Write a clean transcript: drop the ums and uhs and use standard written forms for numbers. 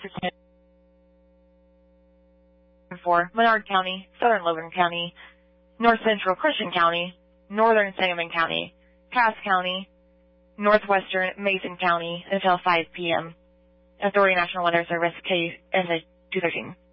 for Menard County, Southern Logan County, North Central Christian County, Northern Sangamon County, Cass County, Northwestern Mason County until 5 p.m. Authority National Weather Service KSA 213.